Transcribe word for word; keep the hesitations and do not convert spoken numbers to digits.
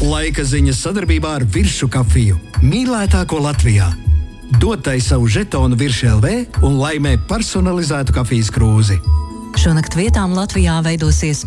Laika ziņas sadarbībā ar Viršu kafiju. Mīlētāko Latvijā. Dod tai savu žetonu Virši L V un laimē personalizētu kafijas krūzi. Šonakt vietām Latvijā veidosies